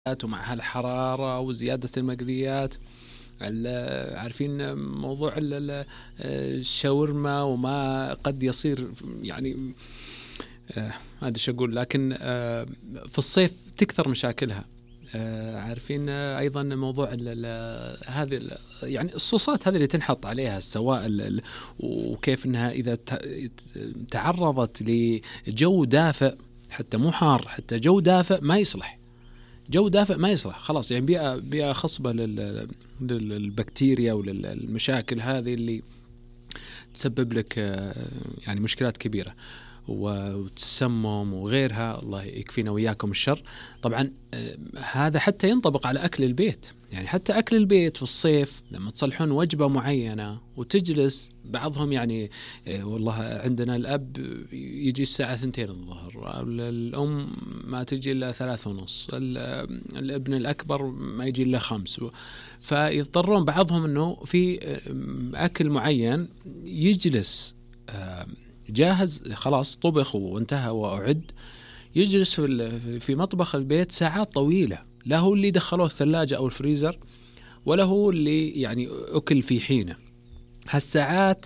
ومع هالحرارة وزيادة المقليات. عارفين موضوع الشاورما وما قد يصير يعني هذا شو أقول، لكن في الصيف تكثر مشاكلها. عارفين أيضا موضوع هذه يعني الصوصات هذه اللي تنحط عليها السوائل، وكيف أنها إذا تعرضت لجو دافئ، حتى مو حار، حتى جو دافئ ما يصلح. جو دافئ ما يصلح خلاص، يعني بيئة خصبة للبكتيريا وللمشاكل هذه اللي تسبب لك يعني مشكلات كبيرة وتسمم وغيرها، الله يكفينا وياكم الشر. طبعا هذا حتى ينطبق على أكل البيت، يعني حتى أكل البيت في الصيف لما تصلحون وجبة معينة وتجلس بعضهم، يعني والله عندنا الأب يجي الساعة 2 الظهر، الأم ما تجي إلا 3:30، الابن الأكبر ما يجي إلا 5، فيضطرون بعضهم أنه في أكل معين يجلس جاهز خلاص طبخ وانتهى وأعد، يجلس في مطبخ البيت ساعات طويلة، لا هو اللي دخلوه الثلاجة أو الفريزر ولا هو اللي يعني أكل في حينه. هالساعات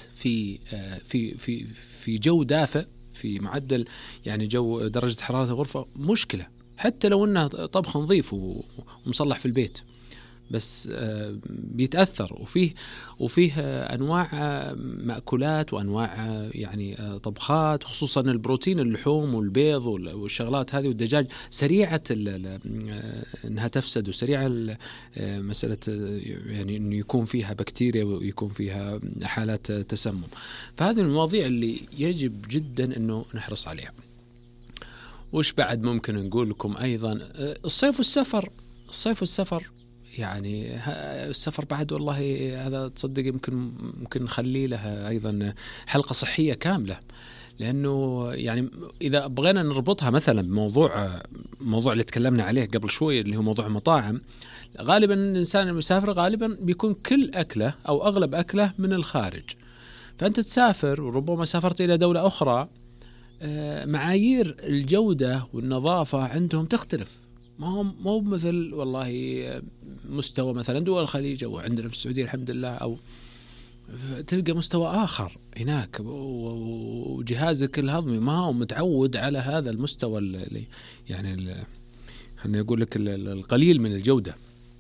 في جو دافئ، في معدل يعني جو درجة حرارة الغرفة مشكلة، حتى لو أنه طبخ نظيف ومصلح في البيت، بس بيتأثر. وفيه أنواع مأكولات وأنواع يعني طبخات، خصوصا البروتين، اللحوم والبيض والشغلات هذه والدجاج سريعة أنها تفسد، وسريعة مسألة يعني أنه يكون فيها بكتيريا ويكون فيها حالات تسمم. فهذه المواضيع اللي يجب جدا أنه نحرص عليها. وش بعد ممكن نقول لكم أيضا؟ الصيف والسفر يعني السفر بعد، والله هذا تصدق ممكن نخلي لها أيضا حلقة صحية كاملة، لأنه يعني إذا بغينا نربطها مثلا بموضوع اللي تكلمنا عليه قبل شوي اللي هو موضوع المطاعم، غالبا الإنسان المسافر غالبا بيكون كل أكله أو أغلب أكله من الخارج، فأنت تسافر وربما سافرت إلى دولة أخرى، معايير الجودة والنظافة عندهم تختلف، مو مثل والله مستوى مثلا دول الخليج أو عندنا في السعودية الحمد لله، أو تلقى مستوى آخر هناك، وجهازك الهضمي ما هو متعود على هذا المستوى اللي يعني خليني أقول لك القليل من الجودة.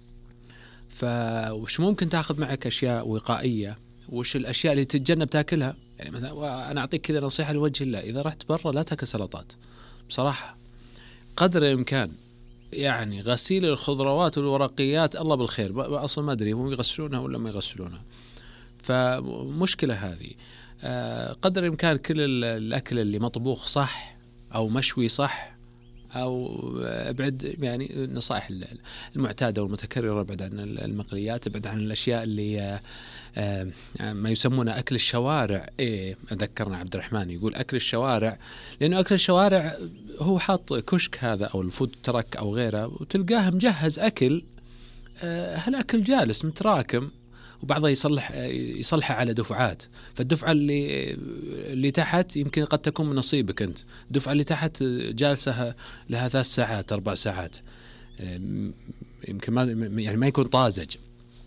فوش ممكن تأخذ معك أشياء وقائية، وش الأشياء اللي تتجنب تأكلها؟ يعني مثلا أنا أعطيك كذا نصيحة لوجه الله، إذا رحت برا لا تأكل سلطات بصراحة، قدر الإمكان. يعني غسيل الخضروات والورقيات الله بالخير، أصلا ما أدري هم يغسلونها ولا ما يغسلونها، فمشكلة هذه. قدر الإمكان كل الأكل اللي مطبوخ صح أو مشوي صح، أو ابعد يعني النصائح المعتادة والمتكررة، ابعد عن المقليات، ابعد عن الأشياء اللي ما يسمونه أكل الشوارع. أذكرنا عبد الرحمن يقول أكل الشوارع، لأنه أكل الشوارع هو حاط كشك هذا أو الفود ترك أو غيره، وتلقاه مجهز أكل، هالأكل جالس متراكم، وبعضها يصلحه على دفعات، فالدفعة اللي تحت يمكن قد تكون من نصيبك أنت، الدفعة اللي تحت جالسة لها 3 ساعات 4 ساعات، يمكن ما يكون طازج،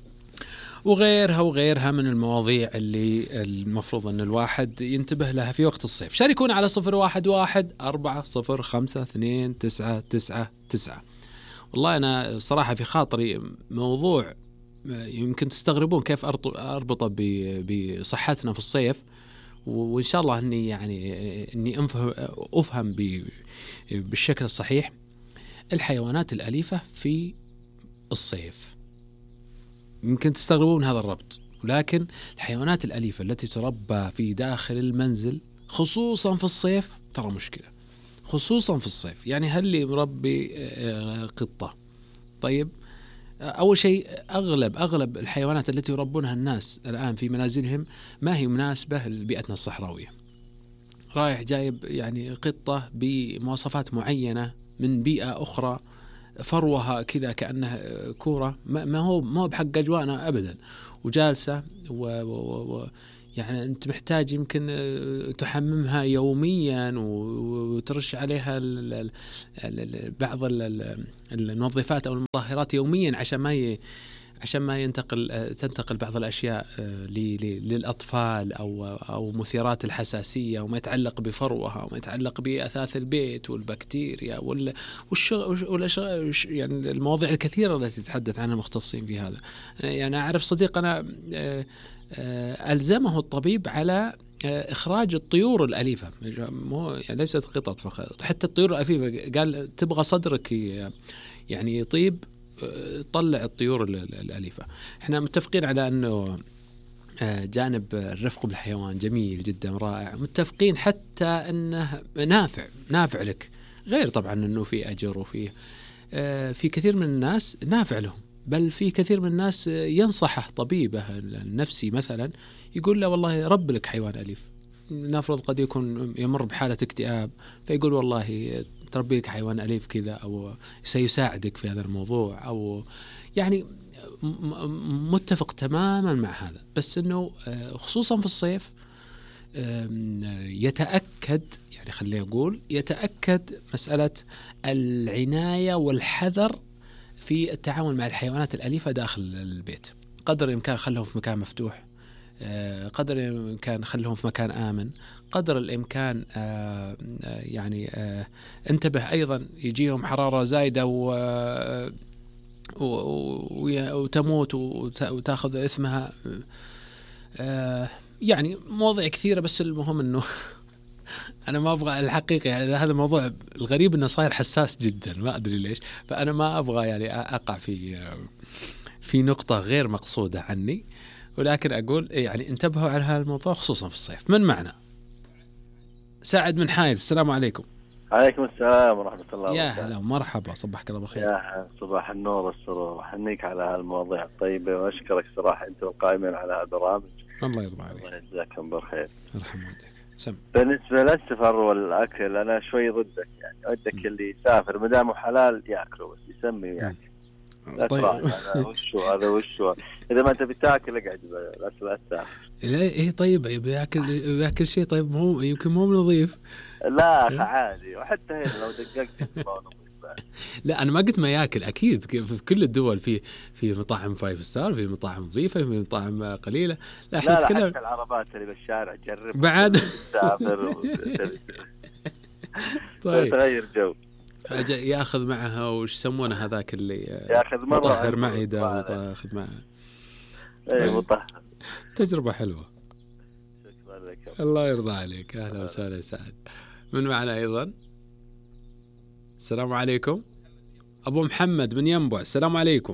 وغيرها من المواضيع اللي المفروض أن الواحد ينتبه لها في وقت الصيف. شاركونا على 0114052999. والله أنا صراحة في خاطري موضوع يمكن تستغربون كيف أربطه بصحتنا في الصيف، وإن شاء الله أني أفهم بالشكل الصحيح. الحيوانات الأليفة في الصيف، يمكن تستغربون هذا الربط، ولكن الحيوانات الأليفة التي تربى في داخل المنزل خصوصا في الصيف ترى مشكلة، خصوصا في الصيف. يعني هل اللي مربي قطة، طيب أول شيء أغلب الحيوانات التي يربونها الناس الآن في منازلهم ما هي مناسبة لبيئتنا الصحراوية. رايح جايب يعني قطة بمواصفات معينة من بيئة أخرى، فروها كذا كأنها كورة، ما هو بحق أجوانا أبدا، وجالسة يعني أنت محتاج يمكن تحممها يوميا وترش عليها بعض المنظفات أو المطهرات يوميا عشان ما تنتقل بعض الأشياء للأطفال أو مثيرات الحساسية، وما يتعلق بفروها وما يتعلق بأثاث البيت والبكتيريا يعني المواضيع الكثيرة التي يتحدث عنها المختصين في هذا. يعني أعرف صديق أنا ألزمه الطبيب على إخراج الطيور الأليفة، يعني ليست قطط فقط، حتى الطيور الأليفة. قال تبغى صدرك يعني يطيب، طلع الطيور الأليفة. احنا متفقين على أنه جانب الرفق بالحيوان جميل جدا رائع، متفقين حتى أنه نافع لك، غير طبعا أنه في أجر وفيه في كثير من الناس نافع لهم، بل في كثير من الناس ينصحه طبيبه النفسي مثلا يقول له والله رب لك حيوان أليف، نفرض قد يكون يمر بحالة اكتئاب، فيقول والله تربي لك حيوان أليف كذا أو سيساعدك في هذا الموضوع، أو يعني متفق تماما مع هذا. بس أنه خصوصا في الصيف يتأكد، يعني خلينا نقول يتأكد مسألة العناية والحذر في التعامل مع الحيوانات الأليفة داخل البيت. قدر الإمكان خلهم في مكان مفتوح، قدر الإمكان خلهم في مكان آمن، قدر الإمكان يعني انتبه أيضا يجيهم حرارة زايدة وتموت وتأخذ إثمها، يعني مواضيع كثيرة. بس المهم أنه أنا ما أبغى الحقيقة، يعني هذا الموضوع الغريب أنه صاير حساس جدا، ما أدري ليش، فأنا ما أبغى يعني أقع في نقطة غير مقصودة عني، ولكن أقول يعني انتبهوا على هذا الموضوع خصوصا في الصيف. من معنا؟ سعد من حائل، السلام عليكم. عليكم السلام ورحمة الله يا وبركاته. هلا ومرحبا، صبحك الله بخير. يا صباح النور والسرور، وحنيك على هالمواضيع الطيبة، وأشكرك صراحة أنت والقائمين على هذا البرامج. الله يرضى عليك. الله يجزاكم بالخير. يرحم والديك. سم. بالنسبة للسفر والأكل أنا شوي ضدك، يعني ودك اللي يسافر مدامه حلال يأكله بس يسمي يعني. طيب. هذا وشو إذا ما أنت بتاكل اقعد لا تسافر. إيه طيب بياكل شيء طيب، مو يمكن مو نظيف. لا عادي، وحتى هنا لو دققت لا أنا ما قلت ما يأكل، أكيد في كل الدول في مطاعم 5 ستار، في مطاعم نظيفة، في مطاعم قليلة. لا لا حتى العربات اللي بالشارع جرب بعد تسافر طيب تغير جو. ياخذ معها وش يسمونه هذاك اللي ياخذ مطهر معدة وياخذ معه. اي مطهر. تجربة حلوة. شكرا لك. الله يرضى عليك. أهلا وسهلا سعد. من معنا أيضا؟ السلام عليكم. أبو محمد من ينبع، السلام عليكم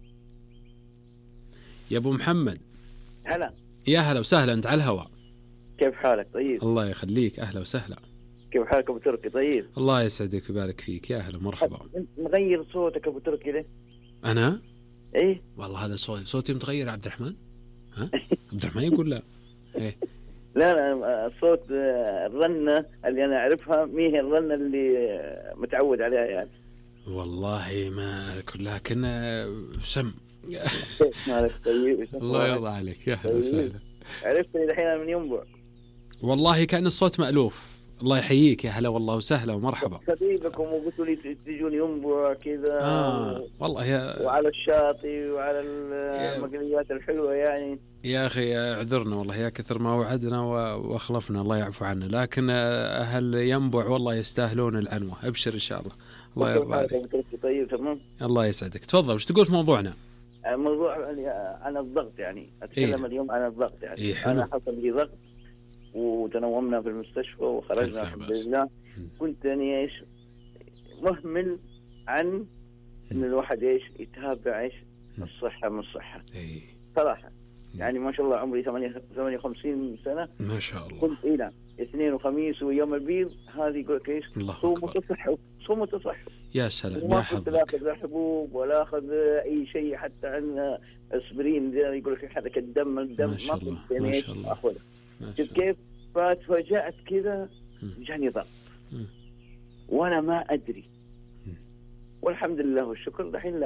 يا أبو محمد. هلا. يا هلا وسهلا، أنت على الهواء. كيف حالك؟ طيب الله يخليك، أهلا وسهلا. كيف حالك أبو تركي؟ طيب الله يسعدك ويبارك فيك، يا هلا مرحبا. أنت مغير صوتك أبو تركي ليه؟ أنا؟ إيه والله هذا صوتي متغير عبد الرحمن؟ ها؟ عبد الرحمن يقول لا. إيه؟ لا الصوت الرنة اللي أنا أعرفها ميه الرنة اللي متعود عليها يعني. والله ما كلها كنا سم. مالك طيب. الله يرضى عليك، يا هلا وسهلا. عرفتني الحين من ينبع. والله كأن الصوت مألوف. الله يحييك، يا هلا والله وسهلا ومرحبا. خطيبكم وقلتوا لي تجون ينبع كذا. والله يا وعلى الشاطئ وعلى المقليات الحلوة يعني. يا أخي اعذرنا والله، يا كثر ما وعدنا واخلفنا، الله يعفو عنا، لكن أهل ينبع والله يستاهلون العنوة. أبشر إن شاء الله. الله يرضى عليك. طيب تمام. الله يسعدك. تفضل، وش تقول في موضوعنا؟ الموضوع عن الضغط يعني. أتكلم اليوم عن الضغط يعني. أنا حصل لي ضغط وتنومنا في المستشفى وخرجنا الحمد لله. كنت أنا إيش مهمل عن إن الواحد إيش يتابع إيش الصحة من الصحة صراحة يعني. ما شاء الله عمري 58 سنة ما شاء الله. كنت إلى اثنين وخميس ويوم البيض هذه يقول لك إيش صوم وتصحوا. يا سلام. ما كنت لا أخذ حبوب ولا أخذ أي شيء، حتى عن أسبرين يقول لك حركة الدم ما شاء الله. ما شاء الله. أخذه كيف فتفاجأت كذا جاني ضغط وأنا ما أدري. والحمد لله والشكر دحين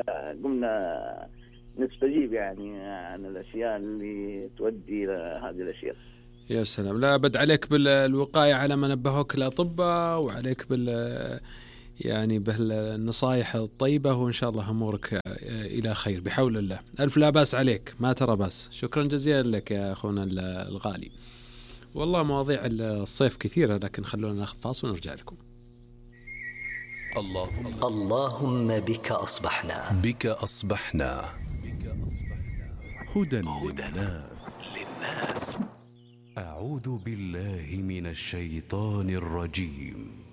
قمنا نستجيب يعني عن الأشياء اللي تؤدي إلى هذه الأشياء. يا سلام. لا بد عليك بالوقاية على ما نبهوك الأطباء، وعليك يعني بالنصائح الطيبة، وإن شاء الله أمورك إلى خير بحول الله. ألف لا باس عليك، ما ترى باس. شكرا جزيلا لك يا أخونا الغالي. والله مواضيع الصيف كثيرة، لكن خلونا ناخذ فاصل ونرجع لكم. اللهم بك أصبحنا هدى للناس. أعوذ بالله من الشيطان الرجيم.